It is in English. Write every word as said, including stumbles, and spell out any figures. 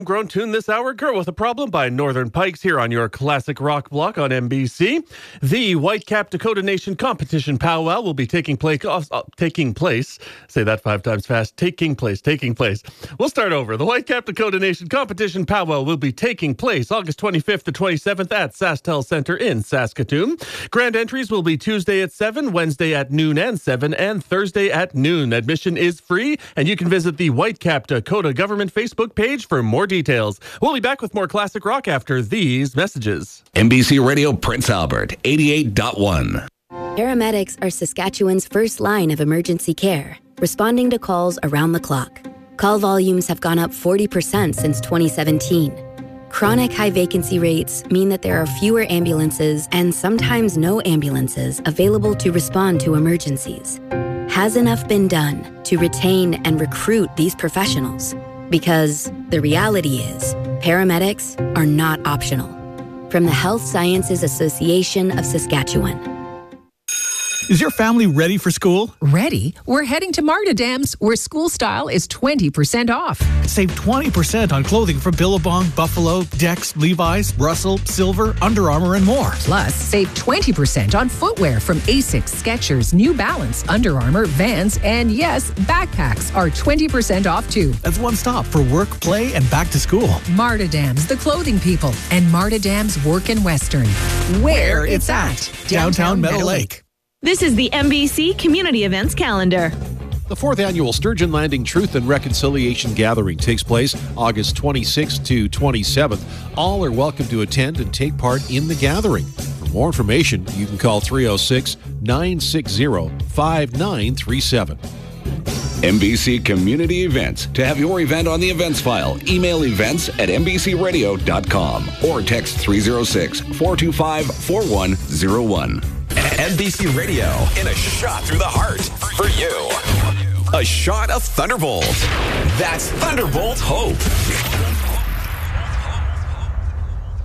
Grown tune this hour, Girl with a Problem by Northern Pikes here on your classic rock block on N B C. The Whitecap Dakota Nation Competition Powwow will be taking place, uh, taking place, say that five times fast, taking place, taking place. We'll start over. The Whitecap Dakota Nation Competition Powwow will be taking place August twenty-fifth to twenty-seventh at SaskTel Center in Saskatoon. Grand entries will be Tuesday at seven, Wednesday at noon and seven, and Thursday at noon. Admission is free, and you can visit the Whitecap Dakota Government Facebook page for more details. We'll be back with more classic rock after these messages. N B C Radio Prince Albert, eighty-eight point one. Paramedics are Saskatchewan's first line of emergency care, responding to calls around the clock. Call volumes have gone up forty percent since twenty seventeen. Chronic high vacancy rates mean that there are fewer ambulances and sometimes no ambulances available to respond to emergencies. Has enough been done to retain and recruit these professionals? Because the reality is, paramedics are not optional. From the Health Sciences Association of Saskatchewan. Is your family ready for school? Ready? We're heading to Marta Dams, where school style is twenty percent off. Save twenty percent on clothing from Billabong, Buffalo, Dex, Levi's, Russell, Silver, Under Armour, and more. Plus, save twenty percent on footwear from Asics, Skechers, New Balance, Under Armour, Vans, and yes, backpacks are twenty percent off too. That's one stop for work, play, and back to school. Marta Dams, the clothing people, and Marta Dams Work in Western. Where it's at. Downtown Meadow Lake. This is the N B C Community Events Calendar. The fourth annual Sturgeon Landing Truth and Reconciliation Gathering takes place August twenty-sixth to twenty-seventh. All are welcome to attend and take part in the gathering. For more information, you can call three oh six, nine six zero, five nine three seven. N B C Community Events. To have your event on the events file, email events at n b c radio dot com or text three oh six, four two five, four one oh one. N B C Radio in a shot through the heart for you. A shot of Thunderbolt. That's Thunderbolt Hope.